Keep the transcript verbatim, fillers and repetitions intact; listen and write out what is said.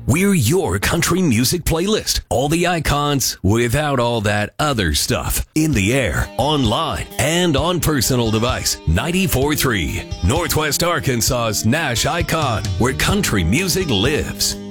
We're your country music playlist. All the icons without all that other stuff. In the air, online, and on personal device. ninety-four point three, Northwest Arkansas's Nash Icon, where country music lives.